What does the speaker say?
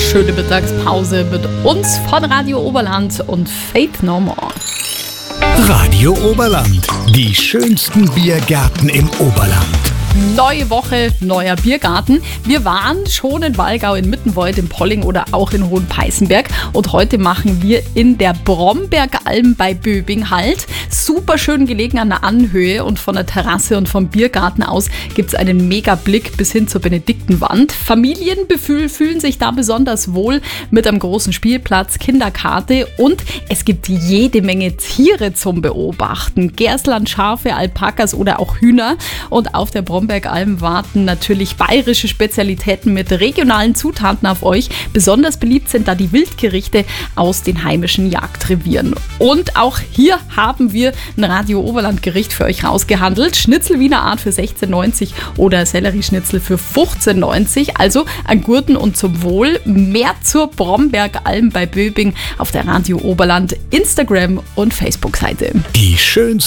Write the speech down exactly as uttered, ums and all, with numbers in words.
schöne Mittagspause mit uns von Radio Oberland und Faith No More. Radio Oberland, die schönsten Biergärten im Oberland. Neue Woche, neuer Biergarten. Wir waren schon in Wallgau, in Mittenwald, in Polling oder auch in Hohenpeißenberg. Und heute machen wir in der Brombergalm bei Böbing Halt. Super schön gelegen an der Anhöhe und von der Terrasse und vom Biergarten aus gibt es einen mega Blick bis hin zur Benediktenwand. Familien fühlen sich da besonders wohl mit einem großen Spielplatz, Kinderkarte und es gibt jede Menge Tiere zum Beobachten. Gersland, Schafe, Alpakas oder auch Hühner. Und auf der Brombergalm warten natürlich bayerische Spezialitäten mit regionalen Zutaten auf euch. Besonders beliebt sind da die Wildgerichte aus den heimischen Jagdrevieren. Und auch hier haben wir ein Radio Oberland Gericht für euch rausgehandelt. Schnitzel Wiener Art für sechzehn neunzig oder Sellerieschnitzel für fünfzehn neunzig. Also an Gurten und zum Wohl. Mehr zur Brombergalm bei Böbing auf der Radio Oberland Instagram und Facebook-Seite. Die schönsten